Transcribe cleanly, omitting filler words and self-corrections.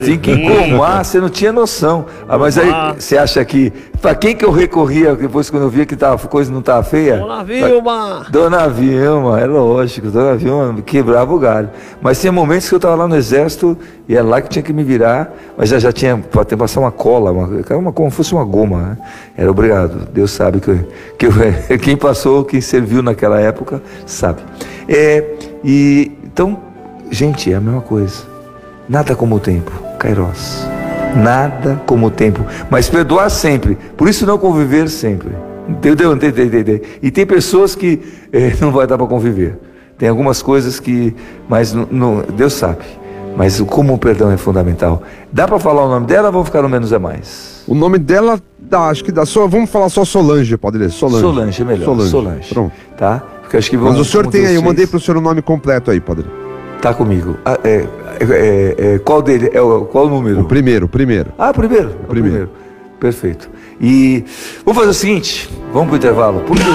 Fica em coma, você não tinha noção. Mas aí você acha que. Pra quem que eu recorria depois quando eu via que a coisa não estava feia? Dona Vilma! Dona Vilma, é lógico, Dona Vilma quebrava o galho. Mas tinha momentos que eu estava lá no exército e era lá que tinha que me virar, mas já tinha para passar uma cola, como fosse uma goma, né? Era obrigado. Deus sabe quem passou, quem serviu naquela época, sabe. Então, gente, é a mesma coisa. Nada como o tempo, Kairos. Nada como o tempo. Mas perdoar sempre. Por isso não conviver sempre. Entendeu? E tem pessoas que não vai dar para conviver. Tem algumas coisas que... Mas Deus sabe. Mas como o perdão é fundamental. Dá para falar o nome dela ou vão ficar no menos é mais? O nome dela, acho que dá só... Vamos falar só Solange, pode ler. Solange é melhor. Solange. Pronto. Tá? Porque acho que mas o senhor tem aí, eu mandei para o senhor o nome completo aí, padre. Tá comigo. Qual dele? Qual o número? O primeiro. Ah, primeiro. Perfeito. E vamos fazer o seguinte, vamos pro intervalo.